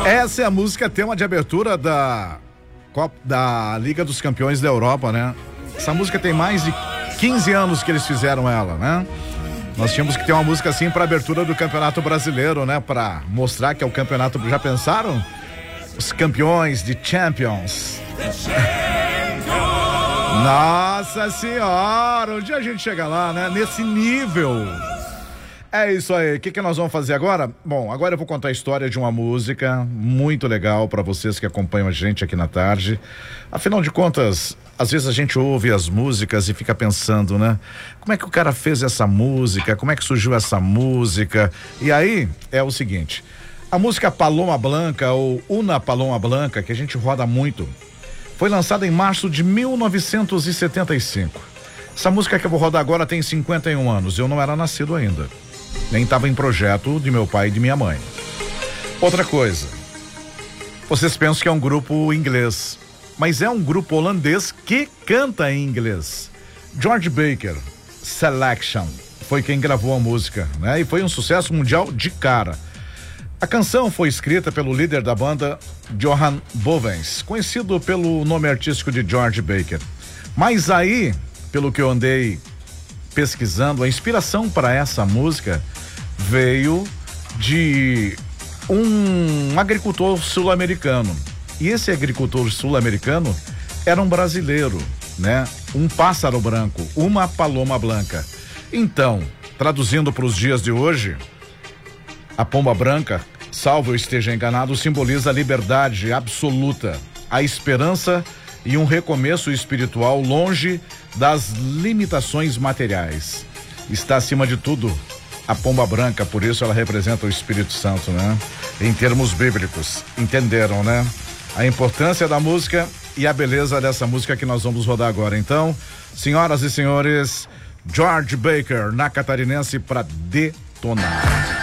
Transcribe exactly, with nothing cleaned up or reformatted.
Essa é a música tema de abertura da Copa, da Liga dos Campeões da Europa, né? Essa música tem mais de quinze anos que eles fizeram ela, né? Nós tínhamos que ter uma música assim para abertura do Campeonato Brasileiro, né? Para mostrar que é o campeonato. Já pensaram? Os campeões de Champions. Nossa senhora, um dia a gente chega lá, né? Nesse nível. É isso aí, o que que nós vamos fazer agora? Bom, agora eu vou contar a história de uma música muito legal para vocês que acompanham a gente aqui na tarde. Afinal de contas, às vezes a gente ouve as músicas e fica pensando, né? Como é que o cara fez essa música? Como é que surgiu essa música? E aí, é o seguinte, a música Paloma Blanca ou Una Paloma Blanca, que a gente roda muito, foi lançada em março de mil novecentos e setenta e cinco. Essa música que eu vou rodar agora tem cinquenta e um anos, eu não era nascido ainda. Nem estava em projeto de meu pai e de minha mãe. Outra coisa, vocês pensam que é um grupo inglês, mas é um grupo holandês que canta em inglês. George Baker, Selection, foi quem gravou a música, né? E foi um sucesso mundial de cara. A canção foi escrita pelo líder da banda, Johan Bovens, conhecido pelo nome artístico de George Baker. Mas aí, pelo que eu andei pesquisando, a inspiração para essa música veio de um agricultor sul-americano. E esse agricultor sul-americano era um brasileiro, né? Um pássaro branco, uma paloma branca. Então, traduzindo para os dias de hoje, a pomba branca, salvo eu esteja enganado, simboliza a liberdade absoluta, a esperança e um recomeço espiritual longe das limitações materiais. Está acima de tudo a pomba branca, por isso ela representa o Espírito Santo, né? Em termos bíblicos, entenderam, né? A importância da música e a beleza dessa música que nós vamos rodar agora. Então, senhoras e senhores, George Baker na Catarinense para detonar.